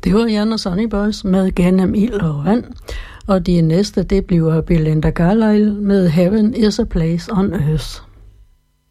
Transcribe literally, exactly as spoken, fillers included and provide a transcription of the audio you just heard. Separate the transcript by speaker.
Speaker 1: Det var Jan og Sunny Boys med Gennem ild og vand, og de næste, det bliver Belinda Carlisle med Heaven is a Place on Earth.